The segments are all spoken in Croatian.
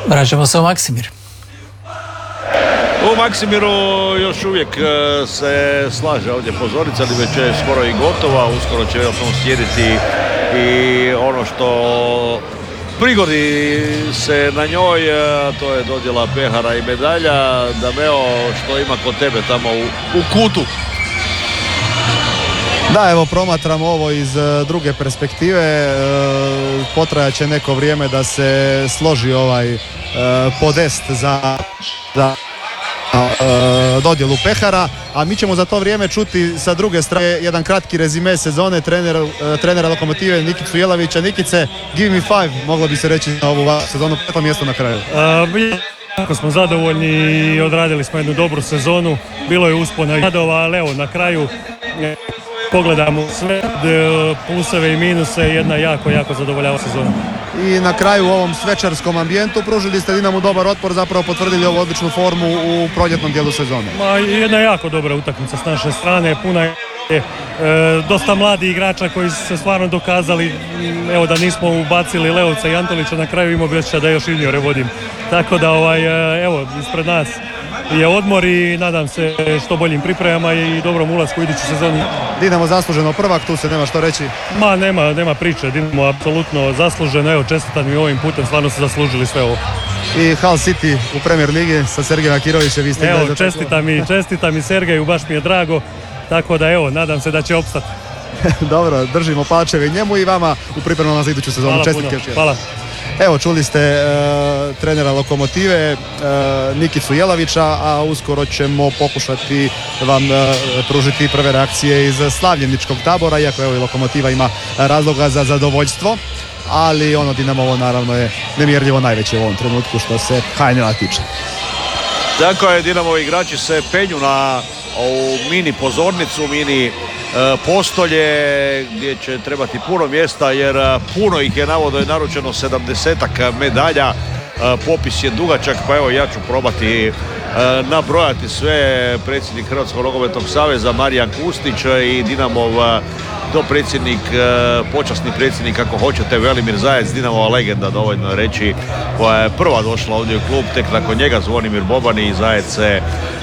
Vraćamo se u Maksimir. U Maksimiru još uvijek se slaže ovdje pozornica, ali već je skoro i gotova, uskoro će vjerojatno slijediti i ono što prigodi se na njoj, to je dodjela pehara i medalja. Dameo, što ima kod tebe tamo u kutu? Da, evo promatramo ovo iz druge perspektive. Potrajat će neko vrijeme da se složi ovaj podest za dodjelu pehara, a mi ćemo za to vrijeme čuti sa druge strane jedan kratki rezime sezone trenera Lokomotive Nikicu Jelavića. Nikice, give me five, moglo bi se reći na ovu sezonu, 5. mjesto na kraju. Ako smo zadovoljni i odradili smo jednu dobru sezonu, bilo je uspona i padova, ali evo na kraju pogledamo sve pluseve i minuse, jedna jako zadovoljava sezona. I na kraju u ovom svečarskom ambijentu pružili ste Dinamu dobar otpor, zapravo potvrdili ovu odličnu formu u proljetnom dijelu sezone. Jedna jako dobra utakmica s naše strane, puna je dosta mladi igrača koji su se stvarno dokazali. Evo da nismo ubacili Leovca i Antolića, na kraju imao bi osjećaj da još juniore vodim. Tako da evo ispred nas je odmor i nadam se što boljim pripremama i dobrom ulasku u iduću sezonu. Dinamo zasluženo prvak, tu se nema što reći. Nema priče, Dinamo apsolutno zasluženo, evo čestitam i ovim putem, stvarno su zaslužili sve ovo. I Hull City u Premier Ligi sa Sergejem Akirovićem, vi ste evo, čestitam i Sergeju, baš mi je drago, tako da evo, nadam se da će opstati. Dobro, držimo palčeve njemu i vama u pripremama za iduću sezonu. Čestitke. Hvala. Evo, čuli ste trenera Lokomotive Nikicu Jelavića, a uskoro ćemo pokušati vam pružiti prve reakcije iz slavljeničkog tabora, iako evo i Lokomotiva ima razloga za zadovoljstvo, ali ono Dinamovo naravno je nemjerljivo najveće u ovom trenutku što se HNL-a tiče. Tako je, Dinamovi igrači se penju na ovu mini pozornicu, mini postolje gdje će trebati puno mjesta jer puno ih je navodno naručeno, 70-ak medalja, popis je dugačak, pa evo ja ću probati nabrojati sve. Predsjednik Hrvatskog nogometnog saveza Marijan Kustić i Dinamov dopredsjednik, počasni predsjednik ako hoćete Velimir Zajec, Dinamova legenda, dovoljno reći, koja je prva došla ovdje u klub, tek nakon njega Zvonimir Boban i Zajec se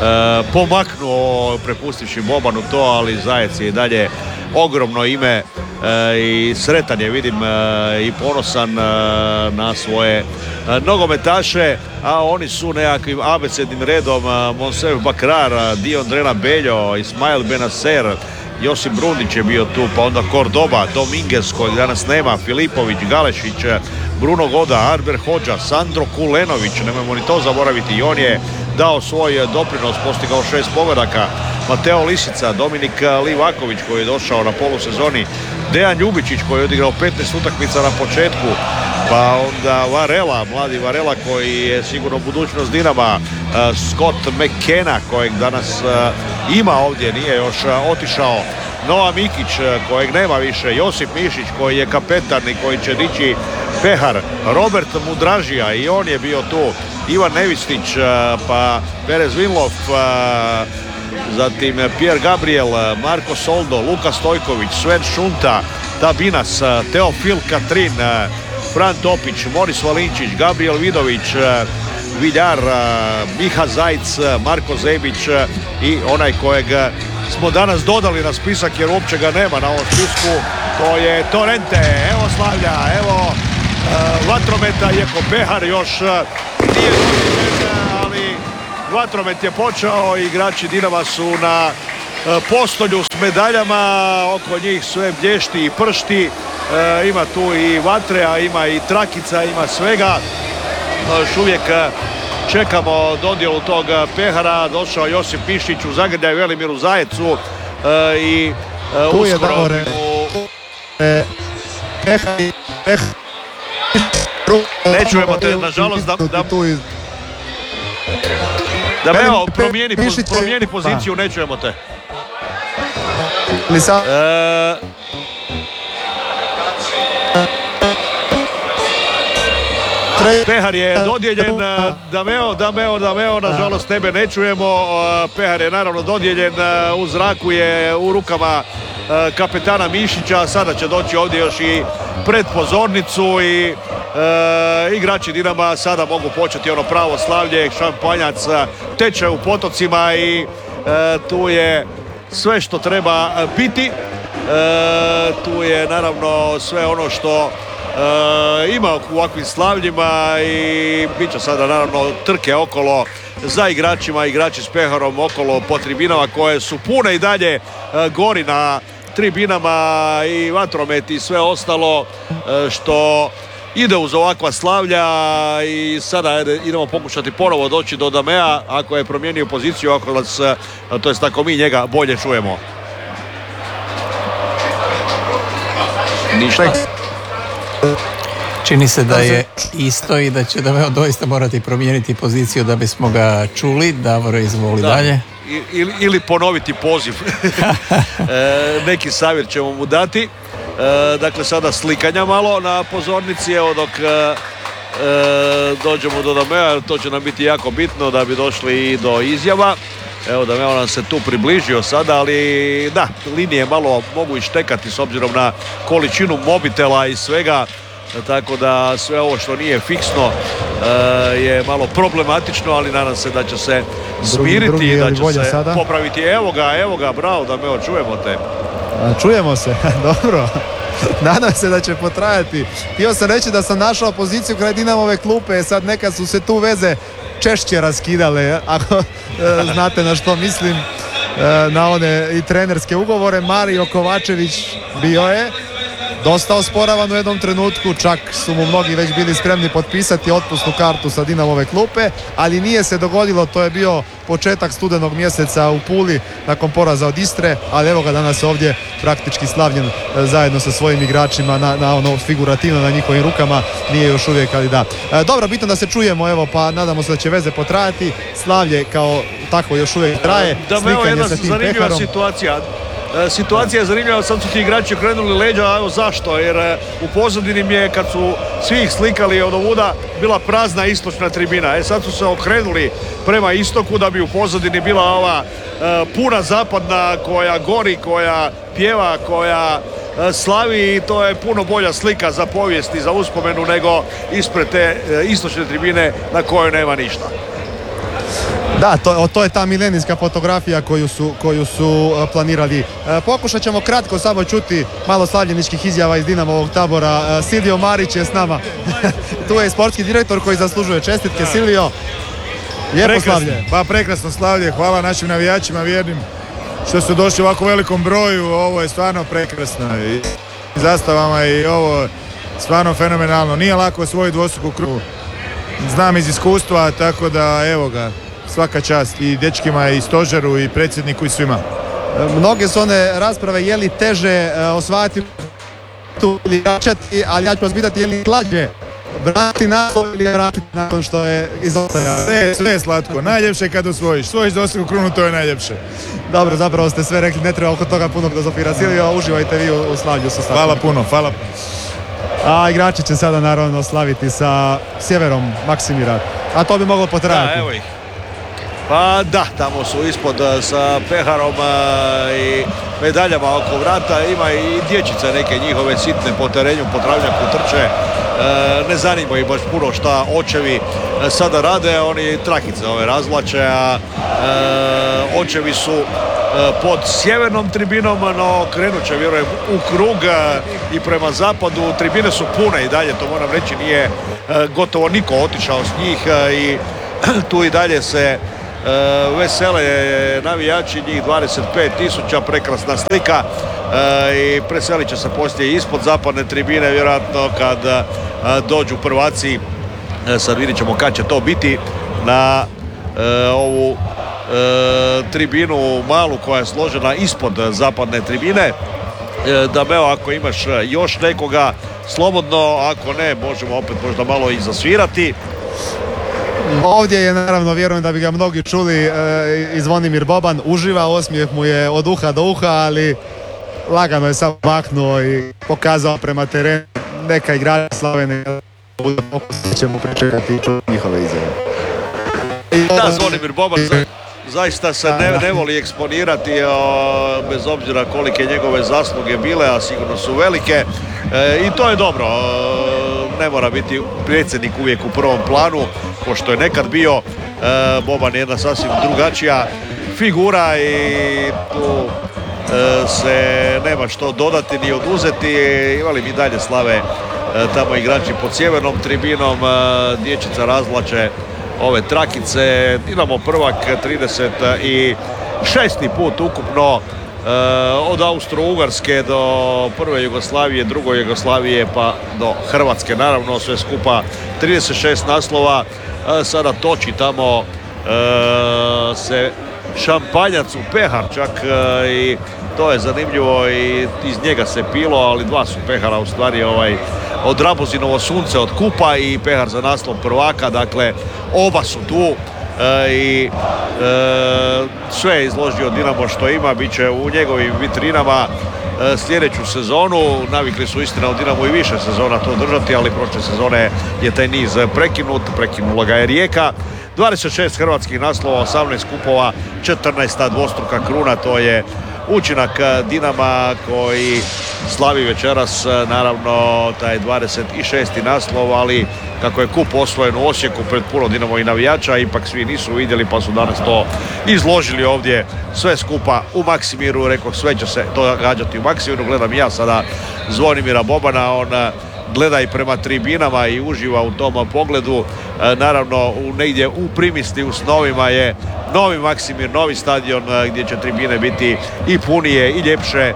pomaknuo prepustivši Bobanu to, ali Zajec je i dalje ogromno ime i sretan je, vidim, i ponosan na svoje nogometaše, a oni su nekakvim abecednim redom: Monsef Bakrar, Dion Drena Beljo, Ismail Benacer, Josip Brundić je bio tu, pa onda Cordoba, Dominguez kojeg danas nema, Filipović, Galešić, Bruno Goda, Arber Hodža, Sandro Kulenović, nemojmo ni to zaboraviti, i on je dao svoj doprinos, postigao 6 pogodaka, Mateo Lisica, Dominik Livaković koji je došao na polusezoni, Dejan Ljubičić koji je odigrao 15 utakmica na početku, pa onda Varela, mladi Varela koji je sigurno budućnost Dinama, Scott McKenna kojeg danas ima ovdje, nije još otišao, Noa Mikić kojeg nema više, Josip Mišić koji je kapetan i koji će dići pehar, Robert Mudražija i on je bio tu, Ivan Nevistić, pa Perez Vinlov, zatim Pierre Gabriel, Marko Soldo, Luka Stojković, Sven Šunta, Tabinas, Teofil Katrin, Fran Topić, Moris Valinčić, Gabriel Vidović, Viljar, Miha Zajc, Marko Zebić i onaj kojeg smo danas dodali na spisak jer uopće ga nema na ovom spisku, to je Torrente. Evo slavlja, evo vatrometa, iako pehar još nije dođen, ali vatromet je počeo i igrači Dinama su na postolju s medaljama, oko njih sve blješti i pršti, ima tu i vatre, a ima i trakica, ima svega. Još uvijek čekamo dodjelu tog pehara, došao Josip Mišić u zagrljaj Velimiru Zajecu i uskoro ne čujemo te, nažalost, da evo, promijeni poziciju, ne čujemo te. Pehar je dodijeljen, Dameo, nažalost tebe ne čujemo. Pehar je naravno dodijeljen, u zraku je u rukama kapetana Mišića, sada će doći ovdje još i pred pozornicu i igrači Dinama sada mogu početi ono pravo slavlje, šampanjac teče u potocima i tu je sve što treba biti. Tu je naravno sve ono što ima u ovakvim slavljima i bit će sada naravno trke okolo za igračima, igrači s peharom okolo po tribinama koje su pune i dalje, gori na tribinama i vatromet i sve ostalo što ide uz ovakva slavlja. I sada idemo pokušati ponovo doći do Damea ako je promijenio poziciju, ako nas, to jest ako mi njega bolje čujemo. Ništa. Čini se da je isto i da će Dameo doista morati promijeniti poziciju da bismo ga čuli. Davoro, izvoli dalje. Ili ponoviti poziv. Neki savjet ćemo mu dati. Dakle, sada slikanja malo na pozornici, evo dok dođemo do Damea, to će nam biti jako bitno da bi došli i do izjava. Evo Dameo nam se tu približio sada, ali da, linije malo mogu i štekati s obzirom na količinu mobitela i svega, tako da sve ovo što nije fiksno je malo problematično, ali nadam se da će se smiriti i da će se sada popraviti. Evo ga, bravo Dameo, čujemo te. Čujemo se, dobro. Nadam se da će potrajati. Htio sam reći da sam našao poziciju kraj Dinamove klupe, sad nekad su se tu veze češće raskidale, ako znate na što mislim, na one i trenerske ugovore. Mario Kovačević bio je dosta osporavan u jednom trenutku, čak su mu mnogi već bili spremni potpisati otpusnu kartu sa Dinamove klupe, ali nije se dogodilo. To je bio početak studenog mjeseca u Puli nakon poraza od Istre, ali evo ga danas ovdje praktički slavljen zajedno sa svojim igračima na ono figurativno na njihovim rukama, nije još uvijek, ali da. Dobro, bitno da se čujemo, evo, pa nadamo se da će veze potrajati. Slavlje kao tako još uvijek traje. Slikanje sa tim peharom. Situacija je zanimljiva, sad su ti igrači okrenuli leđa, evo zašto, jer u pozadini mi je, kad su svi ih slikali od ovuda, bila prazna istočna tribina. Sad su se okrenuli prema istoku da bi u pozadini bila ova puna zapadna koja gori, koja pjeva, koja slavi, i to je puno bolja slika za povijest i za uspomenu nego ispred te istočne tribine na kojoj nema ništa. Da, to je ta milenijska fotografija koju su planirali. Pokušat ćemo kratko samo čuti malo slavljeničkih izjava iz Dinamovog tabora. Silvio Marić je s nama. Tu je sportski direktor koji zaslužuje čestitke. Silvio, lijepo slavlje. Pa prekrasno slavlje, hvala našim navijačima vjernim što su došli u ovako velikom broju. Ovo je stvarno prekrasno i zastavama i ovo stvarno fenomenalno. Nije lako osvojiti dvostruku krugu, znam iz iskustva, tako da evo ga, svaka čast i dečkima i stožeru i predsjedniku i svima. Mnoge su one rasprave je li teže osvajati tu ili jačati, ali ja ću vas pitati je li slađe vratiti naslov ili vratiti nakon što je izostavljeno. Sve je slatko, najljepše je kad osvojiš dvostruku krunu, to je najljepše. Dobro, zapravo ste sve rekli, ne treba oko toga puno filozofirati. Silvio, uživajte vi u slavlju sa Hvala puno. A igrači će sada naravno slaviti sa Sjeverom Maksimira, a to bi moglo potrajati. Da, evo ih. Pa da, tamo su ispod sa peharom i medaljama oko vrata. Ima i dječice neke njihove sitne po terenu, po travnjaku trče. Ne zanima ih baš puno šta očevi sada rade, oni trakice ove razvlače, a očevi su pod sjevernom tribinom, no krenut će vjerujem u krug i prema zapadu. Tribine su pune i dalje, to moram reći, nije gotovo niko otišao s njih i tu i dalje se vesele navijači, njih 25.000, prekrasna slika i preselit će se poslije ispod zapadne tribine, vjerojatno kad dođu prvaci. Sad vidit ćemo kad će to biti na ovu tribinu malu koja je složena ispod zapadne tribine. Dameo, ako imaš još nekoga slobodno, ako ne možemo opet možda malo i zasvirati. Ovdje je naravno, vjerujem da bi ga mnogi čuli, i Zvonimir Boban. Uživa, osmijeh mu je od uha do uha, ali lagano je samo maknuo i pokazao prema terenu. Neka igrača Slavene ćemo pričekati njihove izjave. Da, Zvonimir Boban zaista se ne voli eksponirati, bez obzira kolike njegove zasluge bile, a sigurno su velike, i to je dobro. ne mora biti predsjednik uvijek u prvom planu, ko što je nekad bio. Boban je jedna sasvim drugačija figura i tu se nema što dodati ni oduzeti. Imali mi dalje slave tamo igrači pod sjevernom tribinom, dječica razvlače ove trakice. Dinamo prvak 36. put ukupno od Austro-Ugarske do prve Jugoslavije, druge Jugoslavije pa do Hrvatske. Naravno sve skupa 36 naslova. Sada toči tamo se šampanjac u pehar čak i to je zanimljivo i iz njega se pilo, ali dva su pehara u stvari, od Rabuzinovo sunce od kupa i pehar za naslov prvaka, dakle oba su tu i sve je izložio Dinamo što ima, bit će u njegovim vitrinama sljedeću sezonu. Navikli su istina u Dinamu i više sezona to držati, ali prošle sezone je taj niz prekinula ga je Rijeka. 26 hrvatskih naslova, 18 kupova, 14. dvostruka kruna, to je učinak Dinama koji slavi večeras naravno taj 26. naslov, ali kako je kup osvojen u Osijeku pred puno Dinamo i navijača, ipak svi nisu vidjeli pa su danas to izložili ovdje sve skupa u Maksimiru. Rekao, sve će se događati u Maksimiru. Gledam ja sada Zvonimira Bobana, on gleda i prema tribinama i uživa u tom pogledu. Naravno negdje u primisli, u snovima je novi Maksimir, novi stadion gdje će tribine biti i punije i ljepše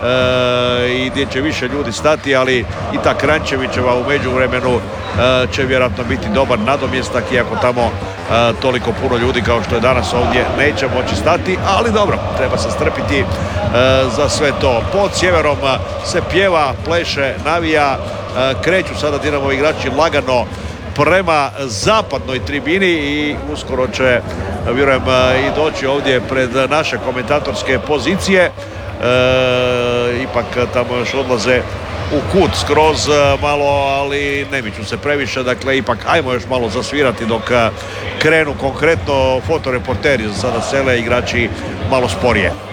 i gdje će više ljudi stati, ali i ta Krančevićeva u međuvremenu će vjerojatno biti dobar nadomjestak, iako tamo toliko puno ljudi kao što je danas ovdje neće moći stati, ali dobro, treba se strpiti za sve to. Pod sjeverom se pjeva, pleše, navija, kreću sada Dinamo igrači lagano prema zapadnoj tribini i uskoro će, vjerujem, i doći ovdje pred naše komentatorske pozicije. Ipak tamo još odlaze u kut skroz malo, ali ne miču se previše, dakle ipak ajmo još malo zasvirati dok krenu konkretno fotoreporteri. Za sada sele igrači malo sporije.